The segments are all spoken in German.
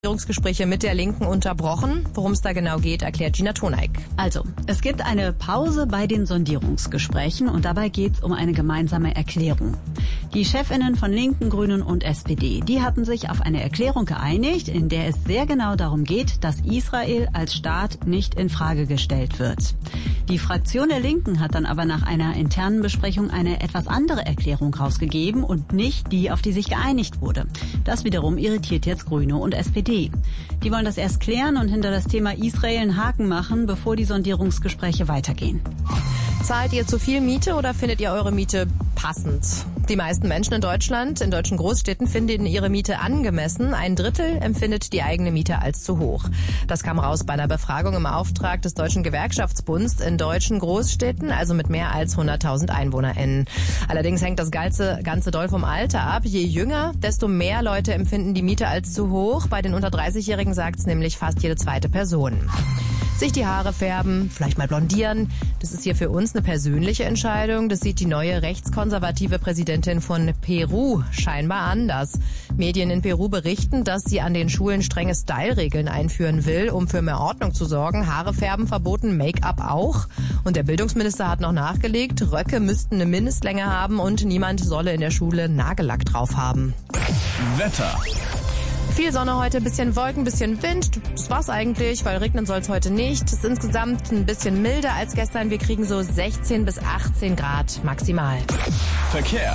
Sondierungsgespräche mit der Linken unterbrochen. Worum es da genau geht, erklärt Gina Toneik. Also, es gibt eine Pause bei den Sondierungsgesprächen und dabei geht es um eine gemeinsame Erklärung. Die Chefinnen von Linken, Grünen und SPD, die hatten sich auf eine Erklärung geeinigt, in der es sehr genau darum geht, dass Israel als Staat nicht in Frage gestellt wird. Die Fraktion der Linken hat dann aber nach einer internen Besprechung eine etwas andere Erklärung rausgegeben und nicht die, auf die sich geeinigt wurde. Das wiederum irritiert jetzt Grüne und SPD. Die wollen das erst klären und hinter das Thema Israel einen Haken machen, bevor die Sondierungsgespräche weitergehen. Zahlt ihr zu viel Miete oder findet ihr eure Miete passend? Die meisten Menschen in Deutschland, in deutschen Großstädten, finden ihre Miete angemessen. 1/3 empfindet die eigene Miete als zu hoch. Das kam raus bei einer Befragung im Auftrag des Deutschen Gewerkschaftsbunds in deutschen Großstädten, also mit mehr als 100.000 EinwohnerInnen. Allerdings hängt das Ganze doll vom Alter ab. Je jünger, desto mehr Leute empfinden die Miete als zu hoch. Bei den unter 30-Jährigen sagt es nämlich fast jede zweite Person. Sich die Haare färben, vielleicht mal blondieren. Das ist hier für uns eine persönliche Entscheidung. Das sieht die neue rechtskonservative Präsidentin von Peru scheinbar anders. Medien in Peru berichten, dass sie an den Schulen strenge Style-Regeln einführen will, um für mehr Ordnung zu sorgen. Haare färben verboten, Make-up auch. Und der Bildungsminister hat noch nachgelegt, Röcke müssten eine Mindestlänge haben und niemand solle in der Schule Nagellack drauf haben. Wetter. Viel Sonne heute, bisschen Wolken, bisschen Wind. Das war's eigentlich, weil regnen soll's heute nicht. Es ist insgesamt ein bisschen milder als gestern. Wir kriegen so 16 bis 18 Grad maximal. Verkehr.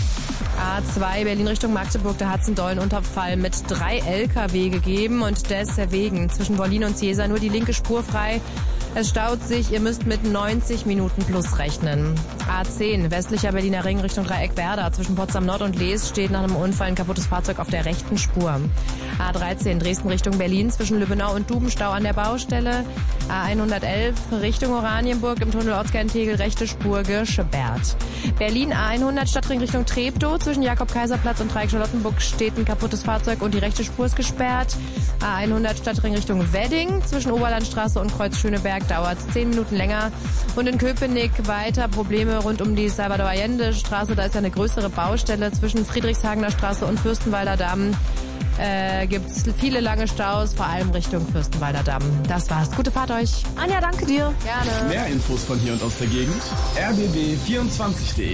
A2 Berlin Richtung Magdeburg, da hat's einen dollen Unterfall mit 3 LKW gegeben und deswegen zwischen Berlin und Ciesa nur die linke Spur frei. Es staut sich, ihr müsst mit 90 Minuten plus rechnen. A10 westlicher Berliner Ring Richtung Dreieck Werder. Zwischen Potsdam Nord und Lees steht nach einem Unfall ein kaputtes Fahrzeug auf der rechten Spur. A13 Dresden Richtung Berlin zwischen Lübbenau und Dubenstau an der Baustelle. A111 Richtung Oranienburg im Tunnel Ortskern-Tegel rechte Spur gesperrt. Berlin A100 Stadtring Richtung Treptow zwischen Jakob-Kaiser-Platz und Dreieck Charlottenburg steht ein kaputtes Fahrzeug und die rechte Spur ist gesperrt. A100 Stadtring Richtung Wedding zwischen Oberlandstraße und Kreuz Schöneberg dauert es 10 Minuten länger. Und in Köpenick weiter Probleme rund um die Salvador Allende Straße. Da ist ja eine größere Baustelle zwischen Friedrichshagener Straße und Fürstenwalder Damm. Gibt's viele lange Staus, vor allem Richtung Fürstenwalder Damm. Das war's. Gute Fahrt euch. Anja, danke dir. Gerne. Mehr Infos von hier und aus der Gegend. rbb24.de.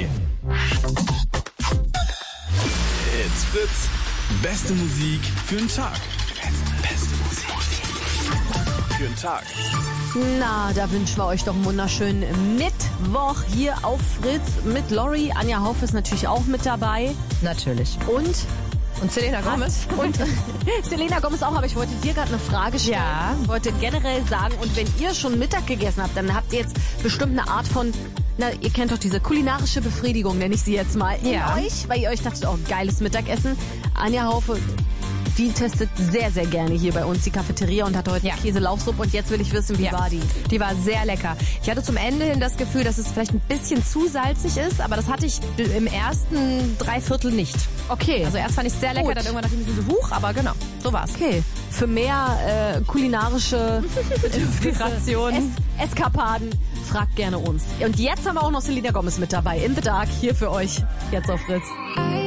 It's Fritz. Beste Musik für den Tag. Beste Musik für den Tag. Na, da wünschen wir euch doch einen wunderschönen Mittwoch hier auf Fritz mit Lori. Anja Hauff ist natürlich auch mit dabei. Natürlich. Und Selena Gomez. Und Selena Gomez auch, aber ich wollte dir gerade eine Frage stellen. Ja. Ich wollte generell sagen, und wenn ihr schon Mittag gegessen habt, dann habt ihr jetzt bestimmt eine Art von, na, ihr kennt doch diese kulinarische Befriedigung, nenne ich sie jetzt mal, in euch, weil ihr euch dachtet, oh, geiles Mittagessen. Anja Haufe, die testet sehr, sehr gerne hier bei uns die Cafeteria und hat heute Käselauchsuppe und jetzt will ich wissen, wie war die? Die war sehr lecker. Ich hatte zum Ende hin das Gefühl, dass es vielleicht ein bisschen zu salzig ist, aber das hatte ich im ersten 3/4 nicht. Okay. Also erst fand ich es sehr lecker, dann irgendwann dachte ich mir so, huch, aber genau, so war's. Okay. Für mehr kulinarische Inspiration. Eskapaden, fragt gerne uns. Und jetzt haben wir auch noch Selena Gomez mit dabei. In the Dark, hier für euch, jetzt auf Fritz.